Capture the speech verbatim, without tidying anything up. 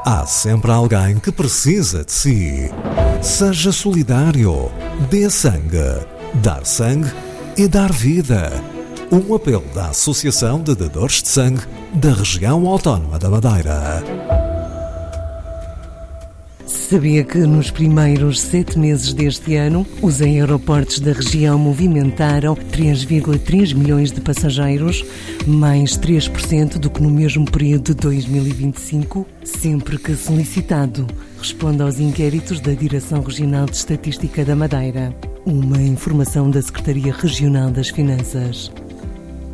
Há sempre alguém que precisa de si. Seja solidário. Dê sangue. Dar sangue é dar vida. Um apelo da Associação de Dadores de Sangue da Região Autónoma da Madeira. Sabia que nos primeiros sete meses deste ano, os aeroportos da região movimentaram três vírgula três milhões de passageiros, mais três por cento do que no mesmo período de dois mil e vinte e cinco? Sempre que solicitado, responde aos inquéritos da Direção Regional de Estatística da Madeira. Uma informação da Secretaria Regional das Finanças.